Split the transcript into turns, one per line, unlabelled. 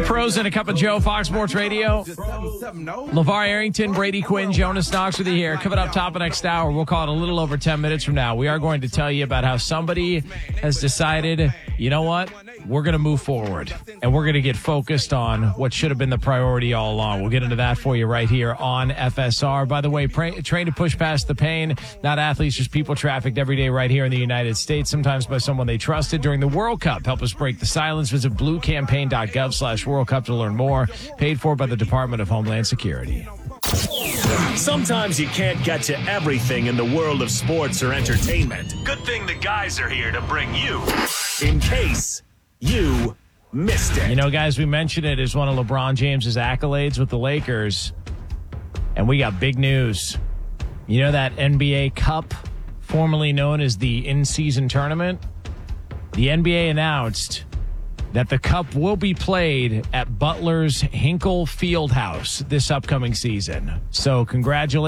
Pros and a Cup of Joe, Fox Sports Radio. LeVar Arrington, Brady Quinn, Jonas Knox with you here. Coming up top of next hour, we'll call it a little over 10 minutes from now. We are going to tell you about how somebody has decided, you know what? We're going to move forward, and we're going to get focused on what should have been the priority all along. We'll get into that for you right here on FSR. By the way, train to push past the pain. Not athletes, just people trafficked every day right here in the United States, sometimes by someone they trusted during the World Cup. Help us break the silence. Visit bluecampaign.gov/World Cup to learn more. Paid for by the Department of Homeland Security.
Sometimes you can't get to everything in the world of sports or entertainment. Good thing the guys are here to bring you in case you missed it.
You know, guys, we mentioned it as one of LeBron James's accolades with the Lakers, and we got big news. You know that NBA Cup, formerly known as the in-season tournament? The NBA announced that the Cup will be played at Butler's Hinkle Fieldhouse this upcoming season. So congratulations.